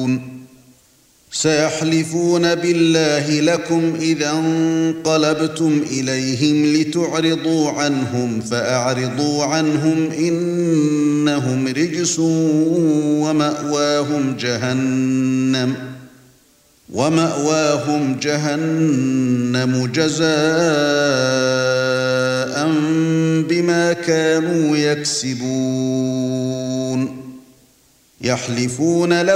سيحلفون بالله لكم إذا انقلبتم إليهم لتعرضوا عنهم فأعرضوا عنهم إنهم رجس ومأواهم جهنم جزاء بما كانوا يكسبون يحلفون